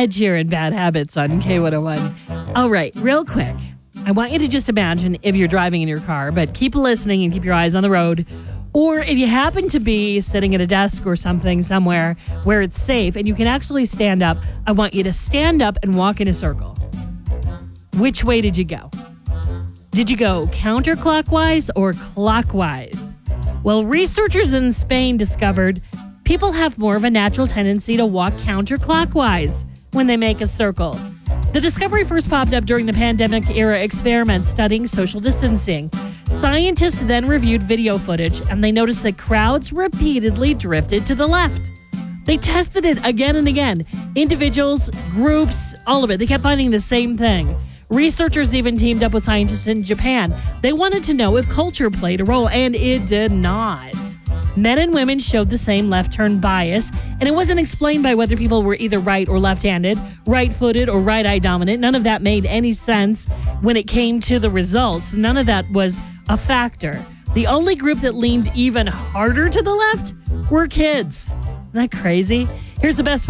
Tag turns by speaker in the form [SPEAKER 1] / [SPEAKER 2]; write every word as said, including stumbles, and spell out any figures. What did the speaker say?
[SPEAKER 1] Ed Sheeran, Bad Habits on K one oh one. All right, real quick. I want you to just imagine if you're driving in your car, but keep listening and keep your eyes on the road. Or if you happen to be sitting at a desk or something somewhere where it's safe and you can actually stand up, I want you to stand up and walk in a circle. Which way did you go? Did you go counterclockwise or clockwise? Well, researchers in Spain discovered people have more of a natural tendency to walk counterclockwise when they make a circle. The discovery first popped up during the pandemic-era experiment studying social distancing. Scientists then reviewed video footage, and they noticed that crowds repeatedly drifted to the left. They tested it again and again. Individuals, groups, all of it. They kept finding the same thing. Researchers even teamed up with scientists in Japan. They wanted to know if culture played a role, and it did not. Men and women showed the same left turn bias, and it wasn't explained by whether people were either right or left-handed, right-footed or right-eye dominant. None of that made any sense when it came to the results. None of that was a factor. The only group that leaned even harder to the left were kids. Isn't that crazy? Here's the best